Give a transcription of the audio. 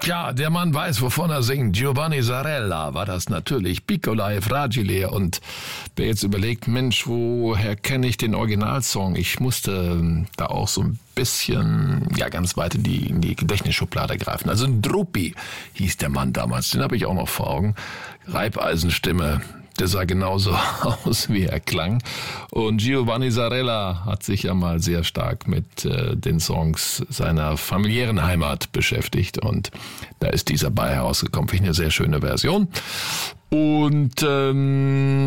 Ja, der Mann weiß, wovon er singt. Giovanni Zarella war das natürlich. Piccola e fragile. Und wer jetzt überlegt, Mensch, woher kenne ich den Originalsong? Ich musste da auch so ein bisschen, ganz weit in die Gedächtnisschublade greifen. Also Druppi hieß der Mann damals. Den habe ich auch noch vor Augen. Reibeisenstimme. Der sah genauso aus, wie er klang. Und Giovanni Zarella hat sich ja mal sehr stark mit den Songs seiner familiären Heimat beschäftigt. Und da ist dieser bei herausgekommen. Finde ich eine sehr schöne Version. Und